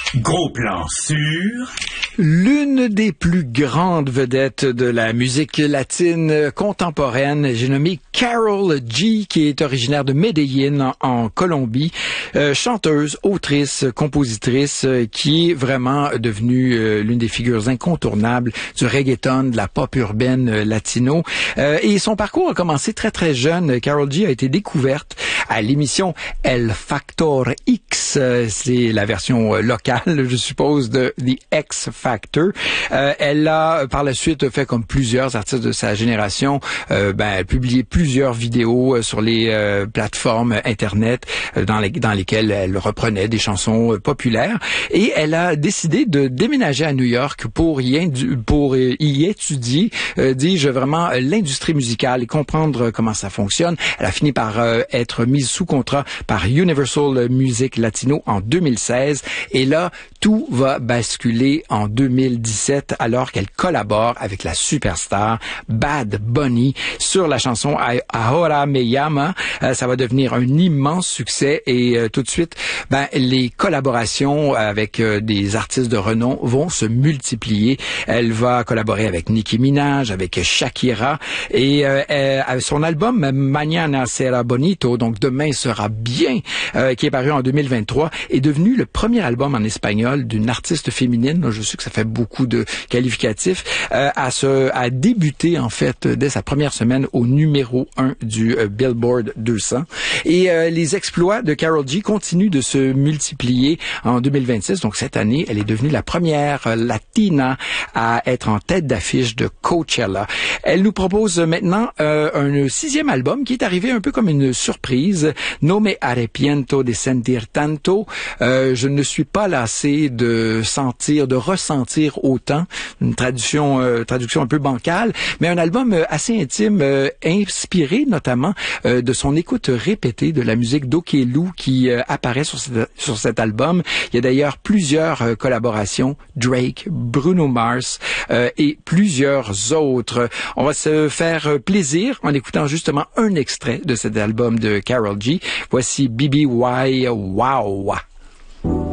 Gros plan sur... L'une des plus grandes vedettes de la musique latine contemporaine, j'ai nommé Karol G, qui est originaire de Medellín, en Colombie, chanteuse, autrice, compositrice, qui est vraiment devenue l'une des figures incontournables du reggaeton, de la pop urbaine latino. Et son parcours a commencé très très jeune. Karol G a été découverte à l'émission El Factor X, c'est la version locale, je suppose, de The X Factor. Elle a par la suite fait comme plusieurs artistes de sa génération, elle a publié plusieurs vidéos sur les plateformes internet dans lesquelles elle reprenait des chansons populaires, et elle a décidé de déménager à New York pour y étudier, dis-je vraiment, l'industrie musicale et comprendre comment ça fonctionne. Elle a fini par être mise sous contrat par Universal Music Latino en 2016, et là tout va basculer en 2017 alors qu'elle collabore avec la superstar Bad Bunny sur la chanson Ahora Me Llama. Ça va devenir un immense succès, et tout de suite, les collaborations avec des artistes de renom vont se multiplier. Elle va collaborer avec Nicki Minaj, avec Shakira, et son album Mañana Será Bonito, donc Demain sera bien, qui est paru en 2023, est devenu le premier album en espagnol d'une artiste féminine. Je sais que ça fait beaucoup de qualificatifs, à débuter en fait dès sa première semaine au numéro 1 du Billboard 200. Et les exploits de Karol G continuent de se multiplier en 2026. Donc cette année, elle est devenue la première latina à être en tête d'affiche de Coachella. Elle nous propose maintenant un 6e album qui est arrivé un peu comme une surprise. No me arrepiento de sentir tanto. Je ne suis pas lassé de ressentir autant. Une traduction un peu bancale, mais un album assez intime, inspiré notamment de son écoute répétée de la musique d'Okelou qui apparaît sur cet album. Il y a d'ailleurs plusieurs collaborations, Drake, Bruno Mars et plusieurs autres. On va se faire plaisir en écoutant justement un extrait de cet album de Karol G. Voici BBY Wow.